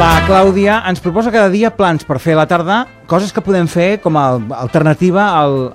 La Clàudia ens proposa cada dia plans per fer a la tarda, coses que podem fer com a alternativa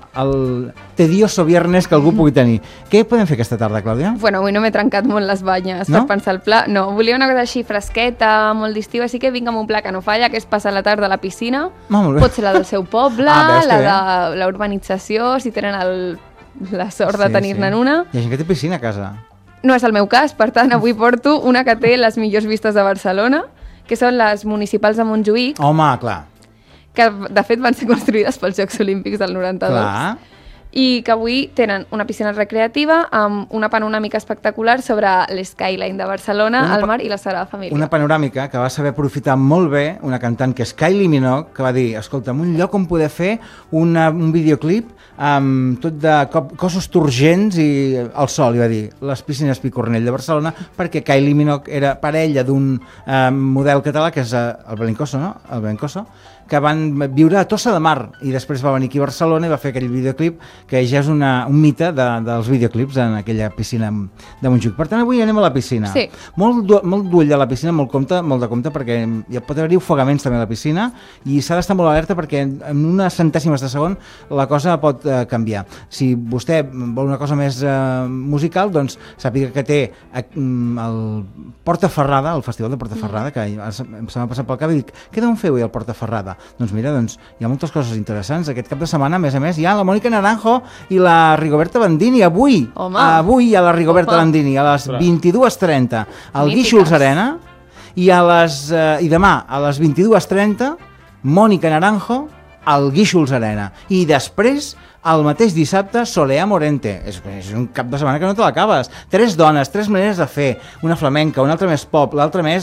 al tedioso viernes que algú pugui tenir. Què podem fer aquesta tarda, Clàudia? Bueno, avui no m'he trencat molt les banyes per pensar el pla. No, volia una cosa així fresqueta, molt d'estiu, així que vinc amb un pla que no falla, que és passar la tarda a la piscina. Pot ser la del seu poble, la de la urbanització, si tenen la sort de tenir-ne una. Hi ha gent que té piscina a casa. No és el meu cas, per tant, avui porto una que té les millors vistes de Barcelona, que són les municipals de Montjuïc. Home, clar. Que, de fet, van ser construïdes pels Jocs Olímpics del 92. Clar. I que avui tenen una piscina recreativa amb una panoràmica espectacular sobre l'skyline de Barcelona, el mar i la Sagrada Família. Una panoràmica que va saber aprofitar molt bé una cantant que és Kylie Minogue, que va dir, escolta'm, un lloc on poder fer un videoclip amb tot de cossos turgents i el sol, i va dir, les piscines Picornell de Barcelona, perquè Kylie Minogue era parella d'un model català, que és el Belincoso, no? El Belincoso, que van viure a Tossa de Mar i després va venir aquí a Barcelona i va fer aquell videoclip que ja és un mite dels videoclips en aquella piscina de Montjuïc. Per tant, avui anem a la piscina. Sí. Molt d'ull a la piscina, molt de compte, perquè ja pot haver-hi ofegaments també a la piscina i s'ha d'estar molt alerta perquè en unes centèsimes de segon la cosa pot canviar. Si vostè vol una cosa més musical, doncs sàpiga que té el Portaferrada, el Festival de Portaferrada, que se m'ha passat pel cap i dic, què deuen fer avui al Portaferrada? Doncs mira, hi ha moltes coses interessants. Aquest cap de setmana, a més, hi ha la Mònica Naranjo i la Rigoberta Bandini. Avui hi ha la Rigoberta Bandini a les 22:30 al Guíxols Arena i demà a les 22:30 Mònica Naranjo al Guíxols Arena. I després, el mateix dissabte, Soleá Morente. És un cap de setmana que no te l'acabes. 3 dones, 3 maneres de fer. Una flamenca, una altra més pop, l'altra més...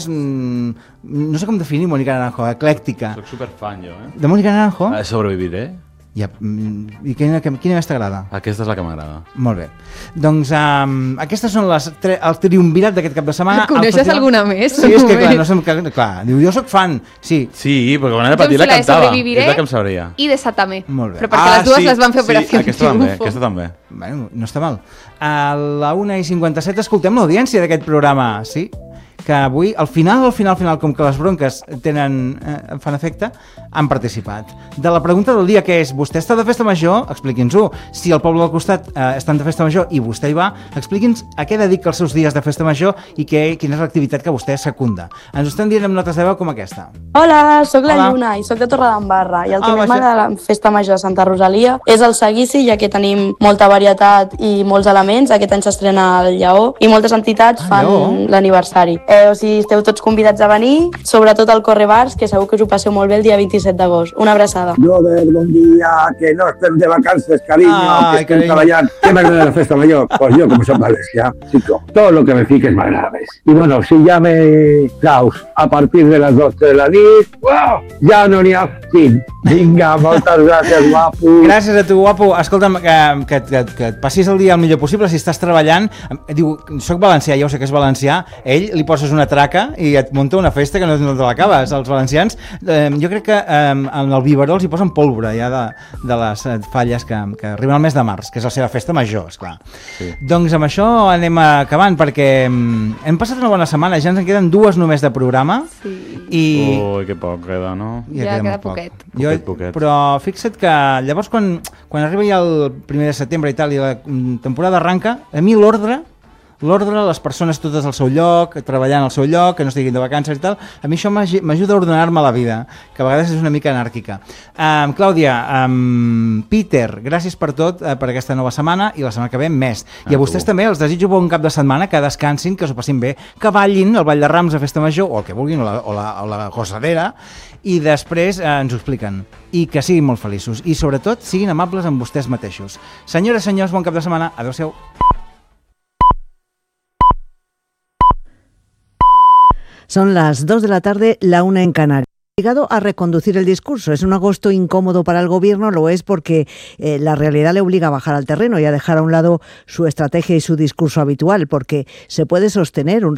no sé com definir Mònica Naranjo, eclèctica. Soc superfan, jo, De Mònica Naranjo? Sobreviviré. I quina més t'agrada? Aquesta és la que m'agrada. Molt bé. Doncs aquestes són el triumvirat d'aquest cap de setmana. Coneixes alguna més? Sí, és que clar, diu, jo soc fan. Sí, perquè quan era petit la cantava. És la que em sabria. I de Satame. Molt bé. Però perquè les dues les van fer Operació Triunfo. Aquesta també. Bueno, no està mal. A la 1:57 escoltem l'audiència d'aquest programa, sí? Que avui, al final, com que les bronques fan efecte, han participat. De la pregunta del dia, que és, vostè està de festa major? Expliqui'ns-ho. Si el poble del costat estan de festa major i vostè hi va, expliqui'ns a què dedica els seus dies de festa major i quina és l'activitat que vostè secunda. Ens ho estan dient amb notes de veu com aquesta. Hola, sóc la Lluna i sóc de Torredembarra i el que més m'agrada de la festa major de Santa Rosalia és el seguici, ja que tenim molta varietat i molts elements. Aquest any s'estrena el Lleó i moltes entitats fan l'aniversari. O sigui, esteu tots convidats a venir, sobretot al Correbars, que segur que us ho passeu molt bé el dia 27 d'agost. Una abraçada. Robert, bon dia, que no estem de vacances, cariño, que estem treballant. ¿Qué m'agrada la festa mayor? Pues yo, como soy valencià, chico, todo lo que me fiques m'agrada més. Y bueno, si ja me caus a partir de les 12 de la nit, ja no n'hi ha fin. Vinga, moltes gràcies, guapo. Gràcies a tu, guapo. Escolta'm, que et passis el dia el millor possible si estàs treballant. Diu, soc valencià, ja ho sé que és valencià, ell li poses una traca i et munta una festa que no te l'acabes. Els valencians, jo crec que en el biberó els hi posen pólvora ja de les falles que arriben al mes de març, que és la seva festa major, esclar. Sí. Doncs amb això anem acabant, perquè hem passat una bona setmana, ja ens en queden 2 només de programa. Sí. Ui, que poc queda, no? Ja queda poquet. Poquet. Però fixa't que llavors quan arriba ja el 1 de setembre i tal, i la temporada arranca, a mi l'ordre, les persones totes al seu lloc, treballant al seu lloc, que no estiguin de vacances i tal, a mi això m'ajuda a ordenar-me la vida, que a vegades és una mica anàrquica. Clàudia, Peter, gràcies per tot, per aquesta nova setmana, i la setmana que ve més. I a vostès també els desitjo bon cap de setmana, que descansin, que s'ho passin bé, que ballin el Ball de Rams a Festa Major, o el que vulguin, o la gossadera, i després ens ho expliquen. I que siguin molt feliços. I sobretot, siguin amables amb vostès mateixos. Senyores, senyors, bon cap de setmana. Adéu-siau. Son las 2 de la tarde, la 1 en Canarias. Obligado a reconducir el discurso. Es un agosto incómodo para el gobierno, lo es porque la realidad le obliga a bajar al terreno y a dejar a un lado su estrategia y su discurso habitual, porque se puede sostener un